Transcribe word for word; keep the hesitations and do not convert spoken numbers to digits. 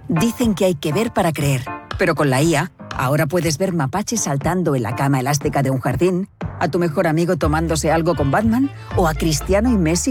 Dicen que hay que ver para creer, pero con la I A, ahora puedes ver mapaches saltando en la cama elástica de un jardín, a tu mejor amigo tomándose algo con Batman o a Cristiano y Messi